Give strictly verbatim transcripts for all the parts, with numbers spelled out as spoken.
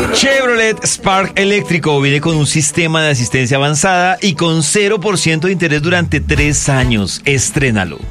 Chevrolet Spark eléctrico viene con un sistema de asistencia avanzada y con cero por ciento de interés durante tres años. Estrénalo.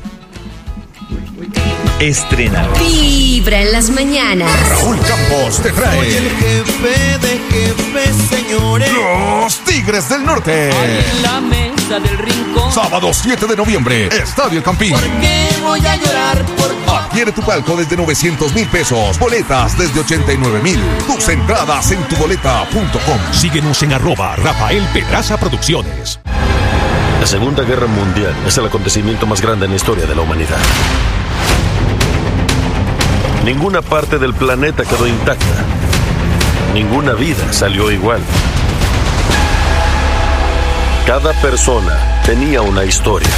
Estrénalo. Vibra en las mañanas. Raúl Campos te trae. Soy el jefe de jefes, señores. Los Tigres del Norte. En la mesa del rincón. Sábado siete de noviembre, Estadio El Campín. ¿Por qué voy a llorar? Por... Adquiere tu palco desde novecientos mil pesos. Boletas desde ochenta y nueve mil. Tus entradas en tuboleta punto com. Síguenos en arroba Rafael Pedraza Producciones. La Segunda Guerra Mundial es el acontecimiento más grande en la historia de la humanidad. Ninguna parte del planeta quedó intacta. Ninguna vida salió igual. Cada persona tenía una historia.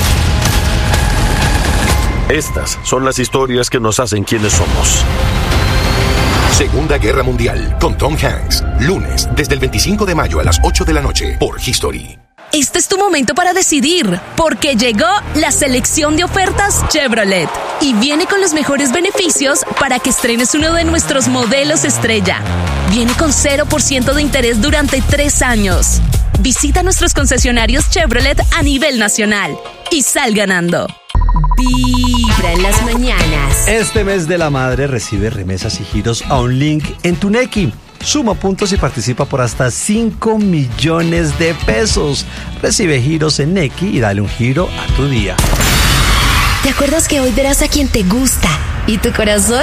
Estas son las historias que nos hacen quienes somos. Segunda Guerra Mundial, con Tom Hanks. Lunes, desde el veinticinco de mayo a las ocho de la noche, por History. Este es tu momento para decidir, porque llegó la selección de ofertas Chevrolet y viene con los mejores beneficios para que estrenes uno de nuestros modelos estrella. Viene con cero por ciento de interés durante tres años. Visita nuestros concesionarios Chevrolet a nivel nacional y sal ganando. Vibra en las mañanas. Este mes de la madre recibe remesas y giros a un link en tu Nequi. Suma puntos y participa por hasta cinco millones de pesos. Recibe giros en Nequi y dale un giro a tu día. ¿Te acuerdas que hoy verás a quien te gusta y tu corazón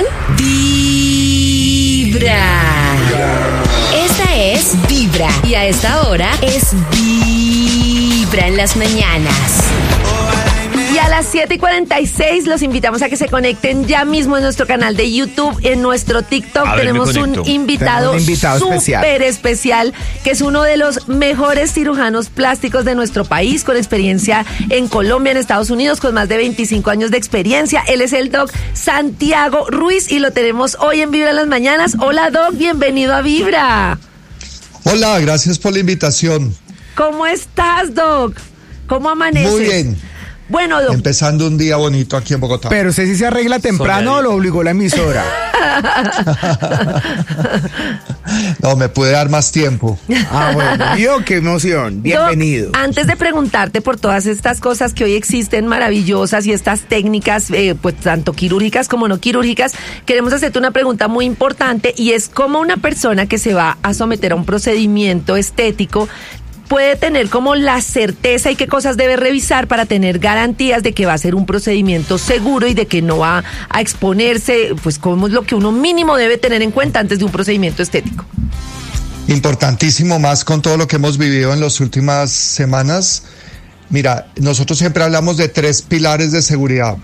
vibra? Esta es Vibra y a esta hora es Vibra en las mañanas. Y a las siete y cuarenta y seis los invitamos a que se conecten ya mismo en nuestro canal de YouTube, en nuestro TikTok. Ver, tenemos un invitado, un invitado súper especial. especial, que es uno de los mejores cirujanos plásticos de nuestro país, con experiencia en Colombia, en Estados Unidos, con más de veinticinco años de experiencia. Él es el Doc Santiago Ruiz y lo tenemos hoy en Vibra en las mañanas. Hola, Doc, bienvenido a Vibra. Hola, gracias por la invitación. ¿Cómo estás, Doc? ¿Cómo amaneces? Muy bien. Bueno, Doc. Empezando un día bonito aquí en Bogotá. Pero usted sí se arregla temprano o lo obligó la emisora. No, me pude dar más tiempo. Ah, bueno. Vio, qué emoción. Bienvenido. Doc, antes de preguntarte por todas estas cosas que hoy existen maravillosas y estas técnicas, eh, pues tanto quirúrgicas como no quirúrgicas, queremos hacerte una pregunta muy importante y es cómo una persona que se va a someter a un procedimiento estético puede tener como la certeza y qué cosas debe revisar para tener garantías de que va a ser un procedimiento seguro y de que no va a exponerse, pues cómo es lo que uno mínimo debe tener en cuenta antes de un procedimiento estético. Importantísimo, más con todo lo que hemos vivido en las últimas semanas. Mira, nosotros siempre hablamos de tres pilares de seguridad.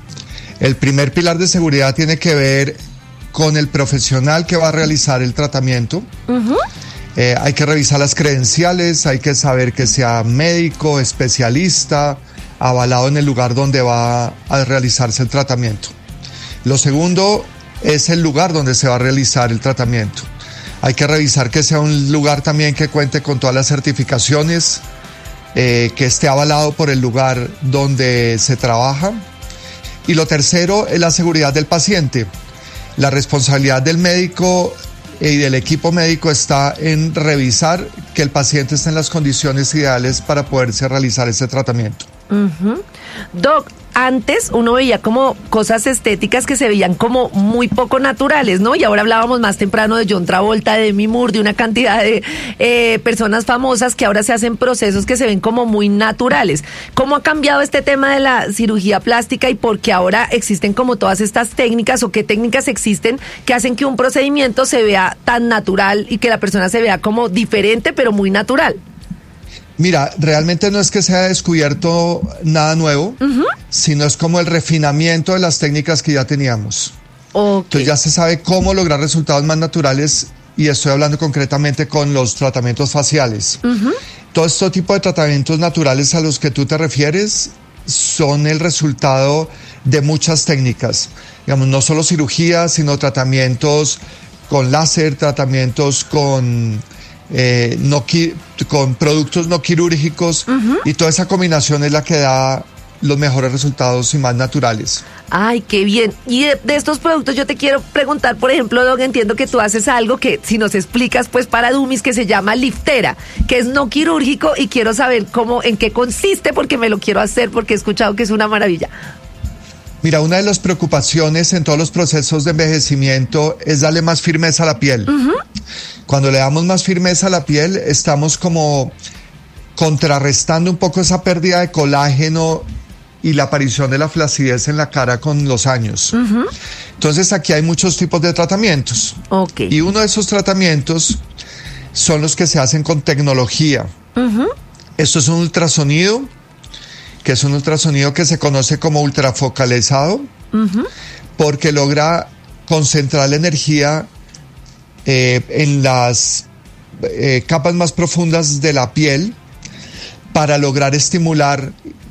El primer pilar de seguridad tiene que ver con el profesional que va a realizar el tratamiento. Uh-huh. Eh, hay que revisar las credenciales, hay que saber que sea médico, especialista, avalado en el lugar donde va a realizarse el tratamiento. Lo segundo es el lugar donde se va a realizar el tratamiento. Hay que revisar que sea un lugar también que cuente con todas las certificaciones, eh, que esté avalado por el lugar donde se trabaja. Y lo tercero es la seguridad del paciente. La responsabilidad del médico y del equipo médico está en revisar que el paciente esté en las condiciones ideales para poderse realizar ese tratamiento. Uh-huh. Doc, antes uno veía como cosas estéticas que se veían como muy poco naturales, ¿no? Y ahora hablábamos más temprano de John Travolta, de Demi Moore, de una cantidad de eh, personas famosas que ahora se hacen procesos que se ven como muy naturales. ¿Cómo ha cambiado este tema de la cirugía plástica y por qué ahora existen como todas estas técnicas o qué técnicas existen que hacen que un procedimiento se vea tan natural y que la persona se vea como diferente pero muy natural? Mira, realmente no es que se haya descubierto nada nuevo, uh-huh. sino es como el refinamiento de las técnicas que ya teníamos. Okay. Entonces ya se sabe cómo lograr resultados más naturales y estoy hablando concretamente con los tratamientos faciales. Uh-huh. Todo este tipo de tratamientos naturales a los que tú te refieres son el resultado de muchas técnicas. Digamos, no solo cirugía, sino tratamientos con láser, tratamientos con... Eh, no qui- con productos no quirúrgicos uh-huh. y toda esa combinación es la que da los mejores resultados y más naturales. Ay, qué bien. Y de, de estos productos yo te quiero preguntar, por ejemplo, Doc, entiendo que tú haces algo que, si nos explicas, pues para dummies, que se llama Liftera, que es no quirúrgico, y quiero saber cómo, en qué consiste, porque me lo quiero hacer, porque he escuchado que es una maravilla. Mira, una de las preocupaciones en todos los procesos de envejecimiento es darle más firmeza a la piel. Uh-huh. Cuando le damos más firmeza a la piel, estamos como contrarrestando un poco esa pérdida de colágeno y la aparición de la flacidez en la cara con los años. Uh-huh. Entonces aquí hay muchos tipos de tratamientos. Okay. Y uno de esos tratamientos son los que se hacen con tecnología. Uh-huh. Esto es un ultrasonido, que es un ultrasonido que se conoce como ultrafocalizado, uh-huh. porque logra concentrar la energía eh, en las eh, capas más profundas de la piel para lograr estimular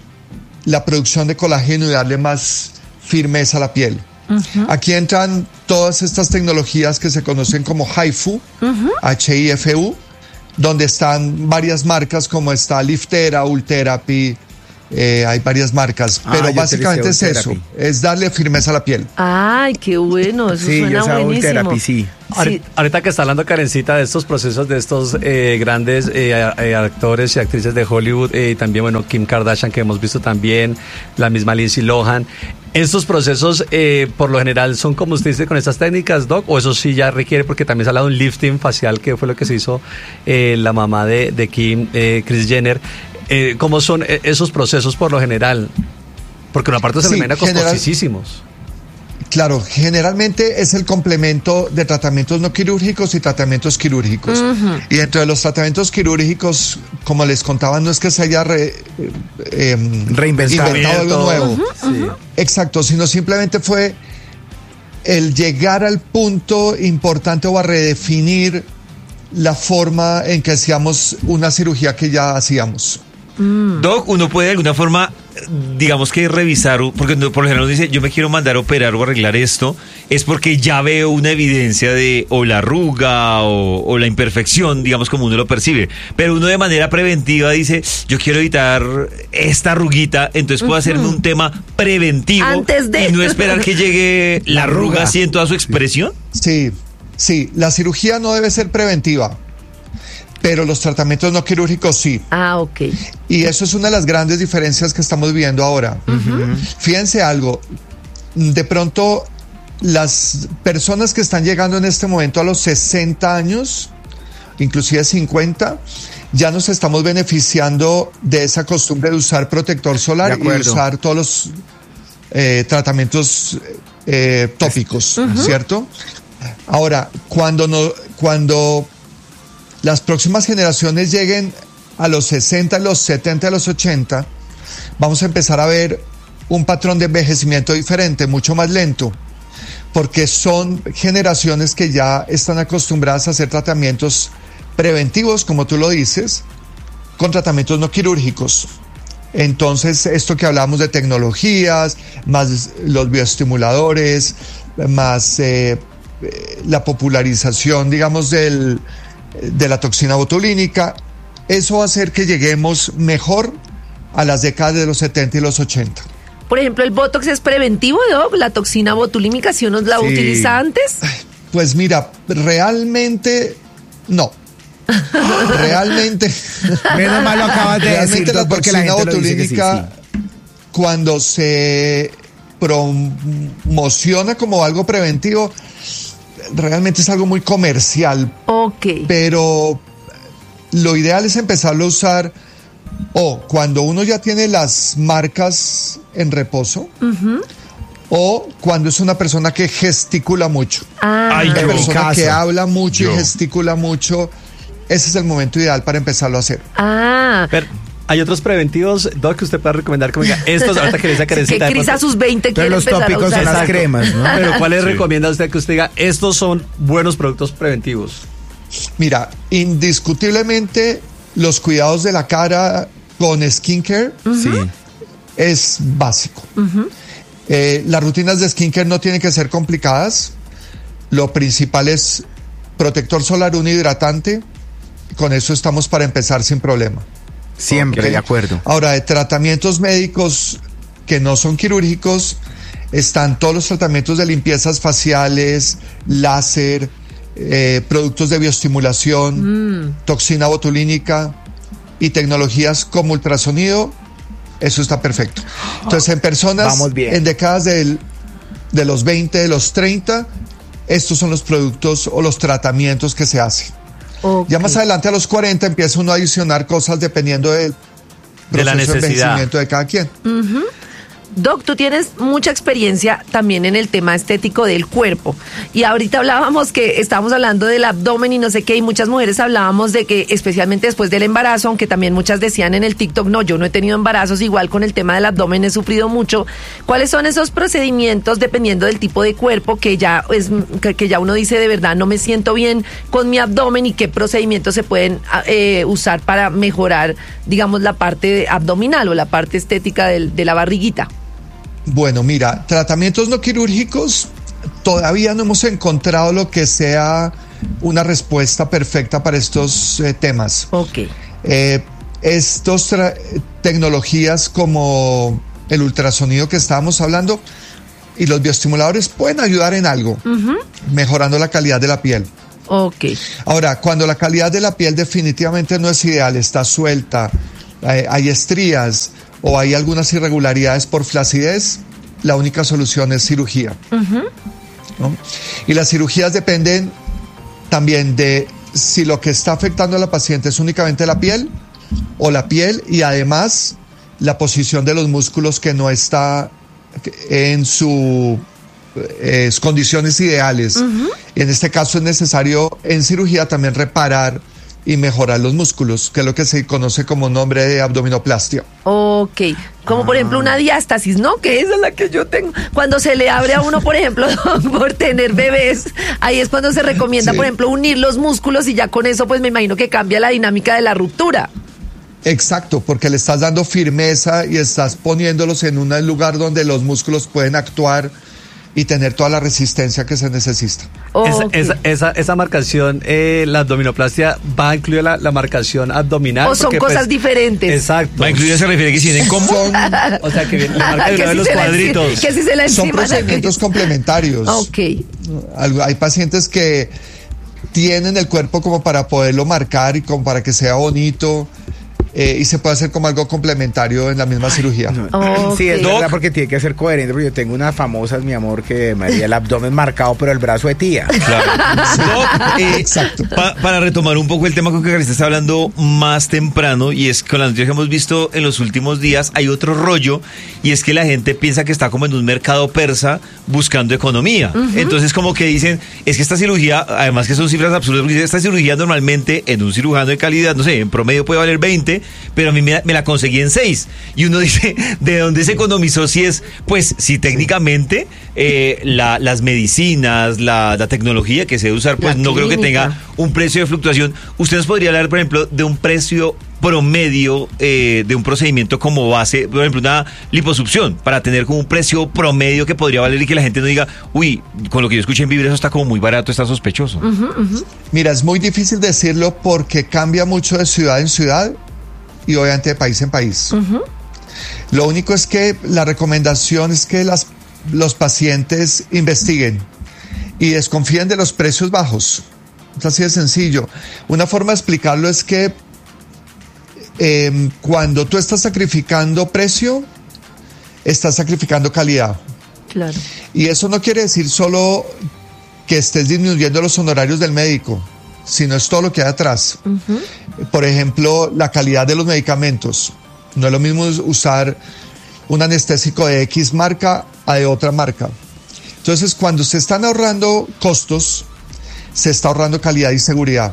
la producción de colágeno y darle más firmeza a la piel. Uh-huh. Aquí entran todas estas tecnologías que se conocen como HIFU, uh-huh. H I F U, donde están varias marcas como está Liftera, Ultherapy, eh, hay varias marcas, ah, pero básicamente es eso, es darle firmeza a la piel. Ay, qué bueno, eso sí, suena buenísimo. Ultherapy, sí. Sí. Ahorita que está hablando Karencita de estos procesos de estos eh, grandes eh, eh, actores y actrices de Hollywood, y eh, también, bueno, Kim Kardashian, que hemos visto también, la misma Lindsay Lohan. ¿Estos procesos, eh, por lo general, son como usted dice con estas técnicas, Doc? ¿O eso sí ya requiere, porque también se habla de un lifting facial, que fue lo que se hizo eh, la mamá de, de Kim, eh, Kris Jenner? Eh, ¿Cómo son esos procesos por lo general? Porque una parte se sí, le viene costosísimos. Claro, generalmente es el complemento de tratamientos no quirúrgicos y tratamientos quirúrgicos. Uh-huh. Y dentro de los tratamientos quirúrgicos, como les contaba, no es que se haya re, eh, reinventado algo nuevo. Uh-huh. Sí. Exacto, sino simplemente fue el llegar al punto importante o a redefinir la forma en que hacíamos una cirugía que ya hacíamos. Mm. Doc, uno puede de alguna forma, digamos que revisar, porque por lo general uno dice, yo me quiero mandar a operar o arreglar esto, es porque ya veo una evidencia de o la arruga o, o la imperfección, digamos como uno lo percibe, pero uno de manera preventiva dice, yo quiero evitar esta arruguita, entonces puedo uh-huh. hacerme un tema preventivo antes de... y no esperar que llegue la arruga así en toda su expresión. Sí, sí, la cirugía no debe ser preventiva, pero los tratamientos no quirúrgicos sí. Ah, ok. Y eso es una de las grandes diferencias que estamos viviendo ahora. Uh-huh. Fíjense algo, de pronto las personas que están llegando en este momento a los sesenta años, inclusive cincuenta, ya nos estamos beneficiando de esa costumbre de usar protector solar y usar todos los eh, tratamientos eh, tópicos, uh-huh. ¿cierto? Ahora, cuando no, cuando las próximas generaciones lleguen a los sesenta, a los setenta, a los ochenta, vamos a empezar a ver un patrón de envejecimiento diferente, mucho más lento, porque son generaciones que ya están acostumbradas a hacer tratamientos preventivos, como tú lo dices, con tratamientos no quirúrgicos. Entonces, esto que hablamos de tecnologías, más los bioestimuladores, más eh, la popularización, digamos, del... de la toxina botulínica, eso va a hacer que lleguemos mejor a las décadas de los setenta y los ochenta. Por ejemplo, ¿el Botox es preventivo, Doc? ¿La toxina botulínica, si uno la sí. utiliza antes? Pues mira, realmente no. Realmente. Menos mal lo acabas de realmente decir, la porque toxina la botulínica, sí, sí. cuando se promociona como algo preventivo, realmente es algo muy comercial. Ok. Pero lo ideal es empezarlo a usar o cuando uno ya tiene las marcas en reposo, uh-huh. o cuando es una persona que gesticula mucho. Ah. Ay, una yo. persona Caso. que habla mucho yo. y gesticula mucho. Ese es el momento ideal para empezarlo a hacer. Ah. Pero hay otros preventivos, Doc, que usted pueda recomendar que venga. Estos, ahorita que le dice Karencita. Que Cris a sus veinte quiere los empezar tópicos a usar. son las cremas, ¿no? Pero ¿cuáles Sí. recomienda usted que usted diga, estos son buenos productos preventivos? Mira, indiscutiblemente los cuidados de la cara con skincare Uh-huh. Sí. es básico. Uh-huh. Eh, las rutinas de skincare no tienen que ser complicadas. Lo principal es protector solar, un hidratante. Con eso estamos para empezar sin problema. Siempre, Okay. de acuerdo. Ahora, de tratamientos médicos, que no son quirúrgicos, están todos los tratamientos de limpiezas faciales, láser, eh, productos de bioestimulación, mm. toxina botulínica y tecnologías como ultrasonido. Eso está perfecto. Entonces, en personas en décadas del, de los veinte, de los treinta, estos son los productos o los tratamientos que se hacen. Okay. Ya más adelante, a los cuarenta, empieza uno a adicionar cosas dependiendo del proceso de, la necesidad. de envejecimiento de cada quien. Uh-huh. Doc, tú tienes mucha experiencia también en el tema estético del cuerpo. Y ahorita hablábamos que estábamos hablando del abdomen y no sé qué, y muchas mujeres hablábamos de que, especialmente después del embarazo, aunque también muchas decían en el TikTok, no, yo no he tenido embarazos, igual con el tema del abdomen he sufrido mucho. ¿Cuáles son esos procedimientos, dependiendo del tipo de cuerpo, que ya es que, que ya uno dice de verdad no me siento bien con mi abdomen, y qué procedimientos se pueden eh, usar para mejorar, digamos, la parte abdominal o la parte estética del, de la barriguita? Bueno, mira, tratamientos no quirúrgicos, todavía no hemos encontrado lo que sea una respuesta perfecta para estos eh, temas. Ok. Eh, estos tra- tecnologías como el ultrasonido que estábamos hablando y los bioestimuladores pueden ayudar en algo, uh-huh. mejorando la calidad de la piel. Ok. Ahora, cuando la calidad de la piel definitivamente no es ideal, está suelta, eh, hay estrías, o hay algunas irregularidades por flacidez, la única solución es cirugía. Uh-huh. ¿No? Y las cirugías dependen también de si lo que está afectando a la paciente es únicamente la piel, o la piel y además la posición de los músculos que no está en sus eh, condiciones ideales. Uh-huh. Y en este caso es necesario en cirugía también reparar y mejorar los músculos, que es lo que se conoce como nombre de abdominoplastia. Ok, como ah. por ejemplo una diástasis, ¿no? Que esa es la que yo tengo. Cuando se le abre a uno, por ejemplo, por tener bebés, ahí es cuando se recomienda, sí. por ejemplo, unir los músculos, y ya con eso pues me imagino que cambia la dinámica de la ruptura. Exacto, porque le estás dando firmeza y estás poniéndolos en un lugar donde los músculos pueden actuar y tener toda la resistencia que se necesita. Oh, esa, okay. esa, esa, esa marcación, eh, la abdominoplastia, ¿va a incluir la, la marcación abdominal? ¿O son porque, cosas pues, diferentes? Exacto. ¿Va a incluir? Se refiere que si vienen como... Son, o sea, que viene la marca de uno de los cuadritos. Que si se la son procedimientos complementarios. Ok. Hay pacientes que tienen el cuerpo como para poderlo marcar y como para que sea bonito. Eh, y se puede hacer como algo complementario en la misma cirugía. No, oh, sí, es okay. verdad, porque tiene que ser coherente, porque yo tengo unas famosas, mi amor, que María, el abdomen marcado, pero el brazo de tía. Claro. Doc, eh, Exacto. Pa, para retomar un poco el tema con que Carlita está hablando más temprano, y es con las noticias que hemos visto en los últimos días, hay otro rollo, y es que la gente piensa que está como en un mercado persa buscando economía. Uh-huh. Entonces como que dicen, es que esta cirugía, además que son cifras absurdas, porque esta cirugía normalmente en un cirujano de calidad, no sé, en promedio puede valer veinte, pero a mí me, me la conseguí en seis. Y uno dice, ¿de dónde se economizó? Si es, pues, si técnicamente eh, la, las medicinas, la, la tecnología que se debe usar, pues la no clínica. Creo que tenga un precio de fluctuación. ¿Usted nos podría hablar, por ejemplo, de un precio promedio eh, de un procedimiento como base, por ejemplo, una liposucción, para tener como un precio promedio que podría valer y que la gente no diga, uy, con lo que yo escuché en Vibra eso está como muy barato, está sospechoso? Uh-huh, uh-huh. Mira, es muy difícil decirlo porque cambia mucho de ciudad en ciudad y obviamente de país en país. Uh-huh. Lo único es que la recomendación es que las, los pacientes investiguen y desconfíen de los precios bajos. Es así de sencillo. Una forma de explicarlo es que eh, cuando tú estás sacrificando precio, estás sacrificando calidad. Claro. Y eso no quiere decir solo que estés disminuyendo los honorarios del médico, sino es todo lo que hay atrás. Uh-huh. Por ejemplo, la calidad de los medicamentos. No es lo mismo usar un anestésico de X marca a de otra marca. Entonces, cuando se están ahorrando costos, se está ahorrando calidad y seguridad.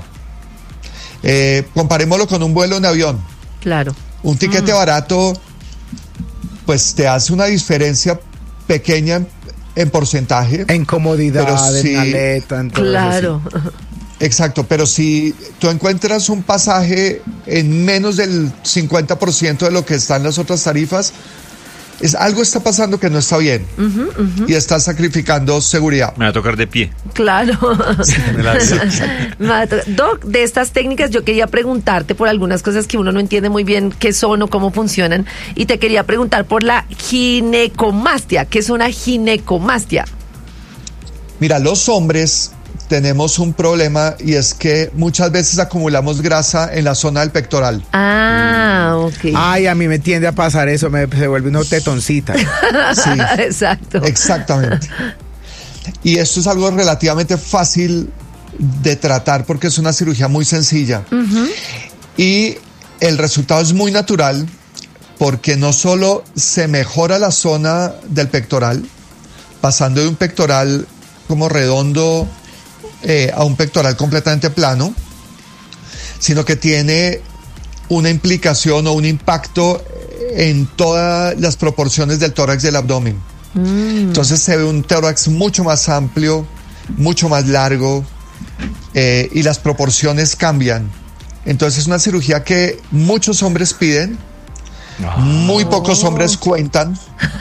Eh, comparémoslo con un vuelo en avión. Claro. Un tiquete mm. barato, pues te hace una diferencia pequeña en, en porcentaje. En comodidad, pero en sí, maleta, en todo claro. eso. Exacto, pero si tú encuentras un pasaje en menos del cincuenta por ciento de lo que están las otras tarifas, es, algo está pasando que no está bien. Ujú, ujú. Y está sacrificando seguridad. Me va a tocar de pie. Claro. Sí, Me va a to- Doc, de estas técnicas yo quería preguntarte por algunas cosas que uno no entiende muy bien qué son o cómo funcionan. Y te quería preguntar por la ginecomastia. ¿Qué es una ginecomastia? Mira, los hombres tenemos un problema y es que muchas veces acumulamos grasa en la zona del pectoral. Ah, ok. Ay, a mí me tiende a pasar eso, me, se vuelve una tetoncita. Sí, exacto. Exactamente. Y esto es algo relativamente fácil de tratar porque es una cirugía muy sencilla. Ujú. Y el resultado es muy natural porque no solo se mejora la zona del pectoral, pasando de un pectoral como redondo eh, a un pectoral completamente plano, sino que tiene una implicación o un impacto en todas las proporciones del tórax y del abdomen. Mm. Entonces se ve un tórax mucho más amplio, mucho más largo, eh, y las proporciones cambian. Entonces es una cirugía que muchos hombres piden, muy pocos hombres cuentan.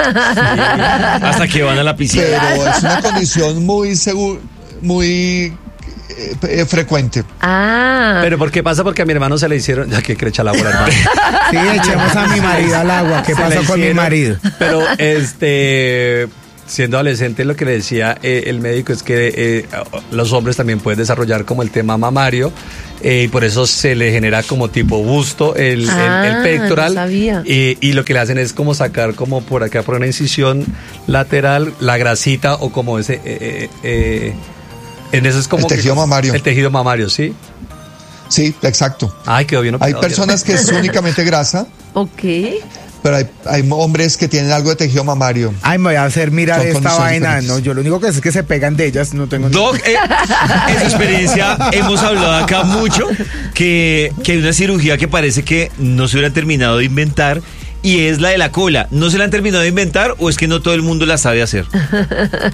Hasta que van a la piscina. Pero es una condición muy segura, muy eh, eh, frecuente. Ah. Pero ¿por qué pasa? Porque a mi hermano se le hicieron. Ya que crecha la bola, hermano. Sí, echemos a mi marido al agua. ¿Qué Se pasó le con mi hicieron, marido? Pero este. Siendo adolescente, lo que le decía eh, el médico es que eh, los hombres también pueden desarrollar como el tema mamario, eh, y por eso se le genera como tipo busto el, Ah, el, el pectoral. no sabía. Y, y lo que le hacen es como sacar como por acá, por una incisión lateral, la grasita o como ese... Eh, eh, eh, en eso es como... El tejido que, mamario. El tejido mamario, ¿sí? Sí, exacto. Ay, quedó bien Hay operado, personas que es únicamente grasa, Ok. pero hay, hay hombres que tienen algo de tejido mamario. Ay, me voy a hacer mirar Son esta condiciones vaina. diferentes. No, yo lo único que sé es que se pegan de ellas, no tengo ni- Doc, eh, en su experiencia hemos hablado acá mucho que, que hay una cirugía que parece que no se hubiera terminado de inventar y es la de la cola. ¿No se la han terminado de inventar o es que no todo el mundo la sabe hacer?